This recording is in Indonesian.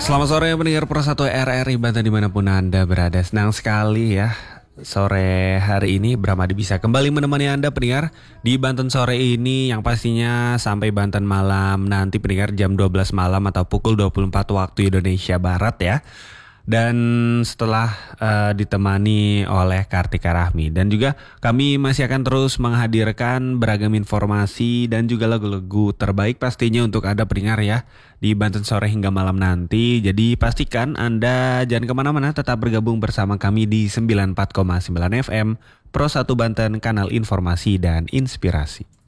Selamat sore pendengar Pro 1 RRI Banten dimanapun Anda berada. Senang sekali ya sore hari ini Bramadi bisa kembali menemani Anda pendengar di Banten sore ini yang pastinya sampai Banten malam nanti pendengar jam 12 malam atau pukul 24 waktu Indonesia Barat ya. Dan setelah ditemani oleh Kartika Rahmi. Dan juga kami masih akan terus menghadirkan beragam informasi dan juga lagu-lagu terbaik pastinya untuk Anda pendengar ya di Banten sore hingga malam nanti. Jadi pastikan Anda jangan kemana-mana, tetap bergabung bersama kami di 94,9 FM Pro 1 Banten, kanal informasi dan inspirasi.